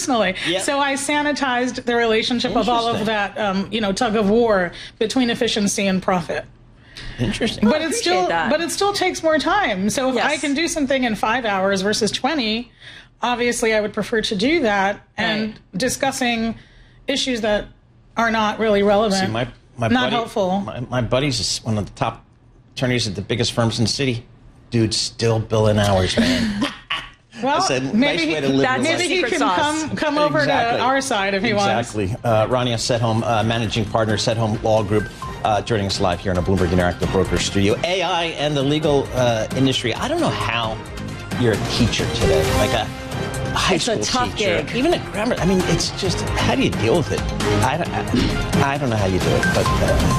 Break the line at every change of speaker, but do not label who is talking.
personally.
Yep.
So I sanitized the relationship of all of that, tug of war between efficiency and profit.
Interesting.
But it still takes more time. So if I can do something in 5 hours versus 20, obviously I would prefer to do that. And discussing issues that are not really relevant,
See, my
not
buddy,
helpful.
My buddy's one of the top attorneys at the biggest firms in the city. Dude's still billing hours, man.
Well,
That's a nice
maybe
way to live
maybe he
secret
can
sauce.
come over to our side if he wants.
Exactly. Rania Sedholm, managing partner, Sedholm Law Group, joining us live here in a Bloomberg Interactive Broker studio. AI and the legal industry. I don't know how you're a teacher today, like a high school
It's a tough
teacher,
gig.
even a grammar. I mean, it's just, how do you deal with it? I don't know how you do it, but.